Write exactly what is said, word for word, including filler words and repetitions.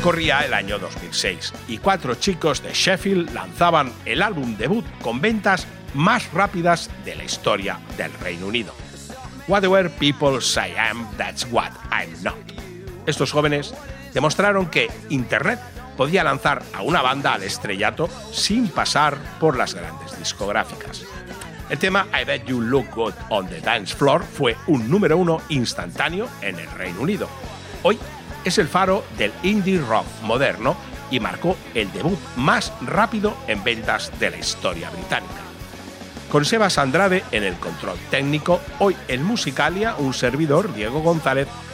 Corría el año dos mil seis y cuatro chicos de Sheffield lanzaban el álbum debut con ventas más rápidas de la historia del Reino Unido. Whatever people say I am, that's what I'm not. Estos jóvenes demostraron que Internet podía lanzar a una banda al estrellato sin pasar por las grandes discográficas. El tema I Bet You Look Good on the Dance Floor fue un número uno instantáneo en el Reino Unido. Hoy es el faro del indie rock moderno y marcó el debut más rápido en ventas de la historia británica. Con Sebas Andrade en el control técnico, hoy en Musicalia un servidor, Diego González,